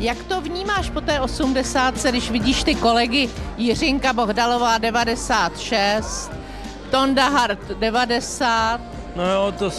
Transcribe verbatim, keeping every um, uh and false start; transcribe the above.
Jak to vnímáš po té osmdesátce, když vidíš ty kolegy Jiřinka Bohdalová devadesát šest, Tonda Hart devadesát? No jo, to